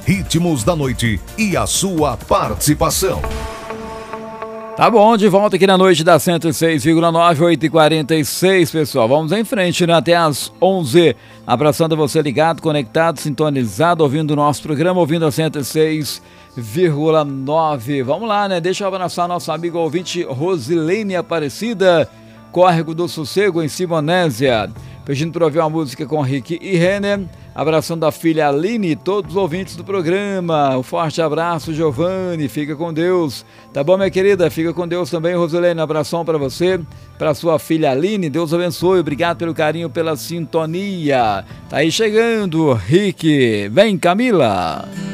ritmos da noite e a sua participação. Tá bom, de volta aqui na noite da 106,9, 8h46, pessoal. Vamos em frente, né? Até às 11. Abraçando você ligado, conectado, sintonizado, ouvindo o nosso programa, ouvindo a 106,9. Vamos lá, né? Deixa eu abraçar nosso amigo ouvinte Rosilene Aparecida, Córrego do Sossego, em Simonésia. Pedindo para ouvir uma música com Rick e Renner. Abraçando a filha Aline e todos os ouvintes do programa. Um forte abraço, Giovanni. Fica com Deus. Tá bom, minha querida? Fica com Deus também, Rosilene. Abração para você, para sua filha Aline. Deus abençoe. Obrigado pelo carinho, pela sintonia. Tá aí chegando, Rick. Vem, Camila.